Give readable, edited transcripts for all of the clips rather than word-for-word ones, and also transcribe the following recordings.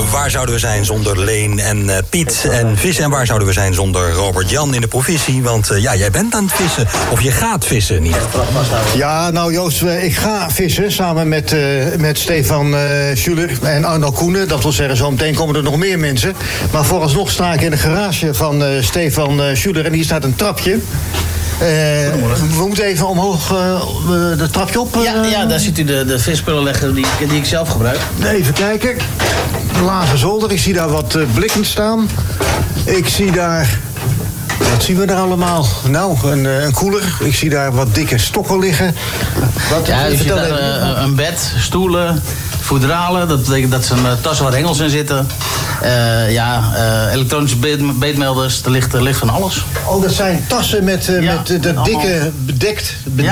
waar zouden we zijn zonder Leen en Piet en vissen? En waar zouden we zijn zonder Robert-Jan in de provincie? Want jij bent aan het vissen. Of je gaat vissen, niet? Ja, nou Joost, ik ga vissen samen met Stefan Schuler en Arno Koenen. Dat wil zeggen, zo meteen komen er nog meer mensen. Maar vooralsnog sta ik in de garage van Stefan Schuler. En hier staat een trapje. We moeten even omhoog de trapje op. Ja, daar ziet u de visspullen leggen die ik zelf gebruik. Even kijken. Lage zolder. Ik zie daar wat blikken staan. Ik zie daar... Wat zien we daar allemaal? Nou, een koeler. Ik zie daar wat dikke stokken liggen. Je ziet daar een bed, stoelen, voedralen. Dat betekent dat ze een tas waar hengels in zitten. Elektronische beetmelders. Er ligt van alles. Oh, dat zijn tassen met de dikke bedekt,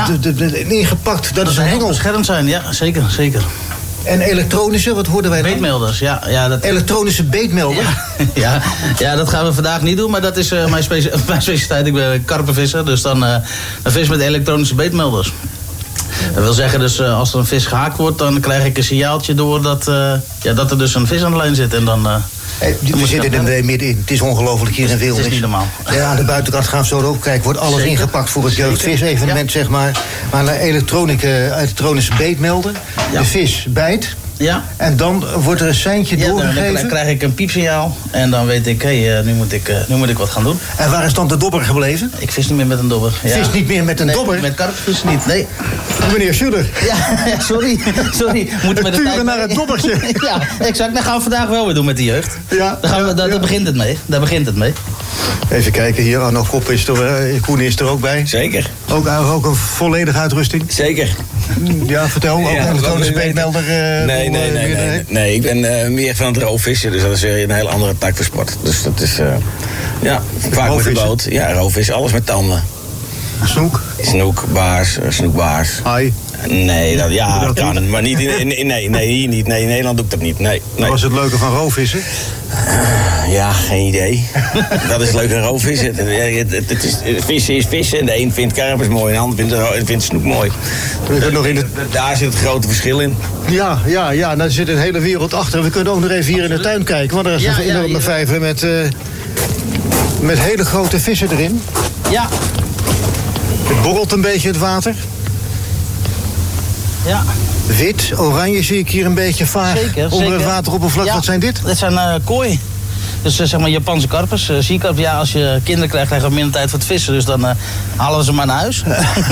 ingepakt. Dat is een hengel. Beschermd zijn, ja, zeker. En elektronische, wat hoorden wij dan? Beetmelders, ja. Elektronische beetmelder? Ja, dat gaan we vandaag niet doen, maar dat is mijn specialiteit. Ik ben karpenvisser, dus dan vis met elektronische beetmelders. Dat wil zeggen, dus als er een vis gehaakt wordt, dan krijg ik een signaaltje door dat er dus een vis aan de lijn zit. En dan... we zitten er middenin. Het is ongelooflijk hier in Wilnis. Het is niet normaal. Ja, aan de buitenkant gaan we zo ook kijken. Wordt alles ingepakt voor het jeugdvisevenement, zeg maar. Maar een elektronische beetmelder. Ja. De vis bijt. Ja. En dan wordt er een seintje doorgegeven. Dan krijg ik een piepsignaal. En dan weet ik, nu moet ik wat gaan doen. En waar is dan de dobber gebleven? Ik vis niet meer met een dobber. Ja. Vis niet meer met een dobber? Met karpvis niet, nee. Meneer Schuler. Ja, sorry. Moet met turen naar het dobbertje. Ja, exact. Dat gaan we vandaag wel weer doen met de jeugd. Ja. Daar begint het mee. Even kijken hier. Arno Kop is er, Koen is er ook bij. Zeker. Ook een volledige uitrusting? Zeker. Ja, vertel. Ook een elektronische beetmelder? Nee, ik ben meer van het roofvissen. Dus dat is weer een heel andere tak voor sport. Dus dat is, vaak met de boot. Ja, roofvissen. Alles met tanden. Snoek? Snoekbaars. Haai? Nee, dat kan. Maar niet hier niet. Nee, in Nederland doe ik dat niet. Nee. Wat was het leuke van roofvissen? Ja, geen idee. Dat is leuk aan roofvissen. Vissen is vissen. En de een vindt karpers mooi en de ander vindt snoek mooi. Daar zit het grote verschil in. Ja, daar zit een hele wereld achter. We kunnen ook nog even hier in de tuin kijken. Want er is een enorme vijver met hele grote vissen erin. Ja. Het borrelt een beetje het water. Ja. Wit, oranje zie ik hier een beetje vaag onder het wateroppervlak. Ja. Wat zijn dit? Dit zijn kooi. Dus zeg maar Japanse karpers, zeekarp. Ja, als je kinderen krijgt, krijgen we minder tijd voor het vissen. Dus dan halen we ze maar naar huis.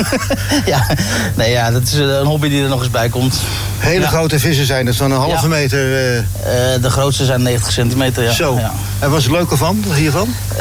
Dat is een hobby die er nog eens bij komt. Hele grote vissen zijn het, zo'n een halve meter. De grootste zijn 90 centimeter, ja. Zo. Ja. En wat is het leuke hiervan?